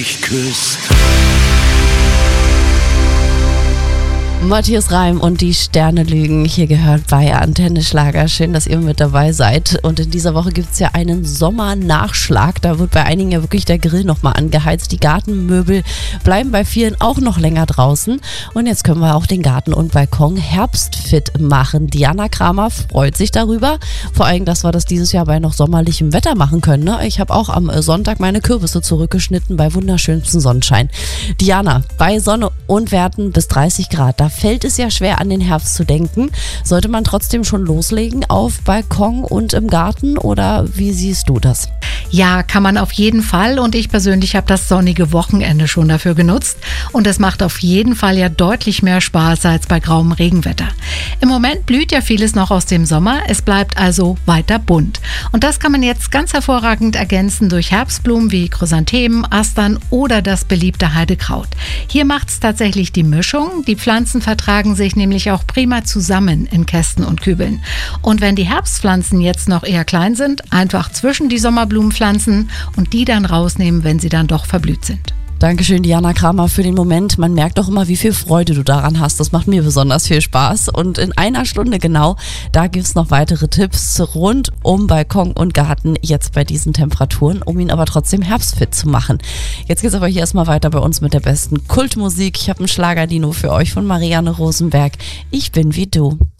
mich küsst. Matthias Reim und die Sterne lügen. Hier gehört bei Antenne Schlager. Schön, dass ihr mit dabei seid. Und in dieser Woche gibt es ja einen Sommernachschlag. Da wird bei einigen ja wirklich der Grill nochmal angeheizt. Die Gartenmöbel bleiben bei vielen auch noch länger draußen. Und jetzt können wir auch den Garten und Balkon herbstfit machen. Diana Kramer freut sich darüber. Vor allem, dass wir das dieses Jahr bei noch sommerlichem Wetter machen können. Ne? Ich habe auch am Sonntag meine Kürbisse zurückgeschnitten bei wunderschönstem Sonnenschein. Diana, bei Sonne und Werten bis 30 Grad, da fällt es ja schwer, an den Herbst zu denken. Sollte man trotzdem schon loslegen auf Balkon und im Garten oder wie siehst du das? Ja, kann man auf jeden Fall und ich persönlich habe das sonnige Wochenende schon dafür genutzt und es macht auf jeden Fall ja deutlich mehr Spaß als bei grauem Regenwetter. Im Moment blüht ja vieles noch aus dem Sommer, es bleibt also weiter bunt. Und das kann man jetzt ganz hervorragend ergänzen durch Herbstblumen wie Chrysanthemen, Astern oder das beliebte Heidekraut. Hier macht es tatsächlich die Mischung. Die Pflanzen vertragen sich nämlich auch prima zusammen in Kästen und Kübeln. Und wenn die Herbstpflanzen jetzt noch eher klein sind, einfach zwischen die Sommerblumen pflanzen und die dann rausnehmen, wenn sie dann doch verblüht sind. Dankeschön, Diana Kramer, für den Moment. Man merkt doch immer, wie viel Freude du daran hast. Das macht mir besonders viel Spaß. Und in einer Stunde genau, da gibt es noch weitere Tipps rund um Balkon und Garten, jetzt bei diesen Temperaturen, um ihn aber trotzdem herbstfit zu machen. Jetzt geht es aber hier erstmal weiter bei uns mit der besten Kultmusik. Ich habe einen Schlagerdino für euch von Marianne Rosenberg. Ich bin wie du.